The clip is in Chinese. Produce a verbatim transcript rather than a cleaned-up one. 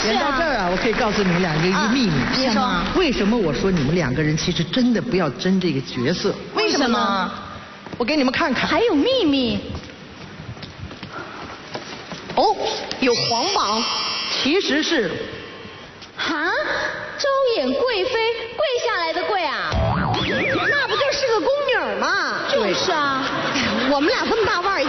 演到这儿啊，我可以告诉你们两个一个秘密。 你说， 为什么我说你们两个人其实真的不要争这个角色？ 为什么呢？ 我给你们看看。 还有秘密？ 哦，有皇榜，其实是。 哈？招演贵妃，跪下来的跪啊？ 那不就是个宫女吗？ 就是啊。 我们俩这么大腕儿。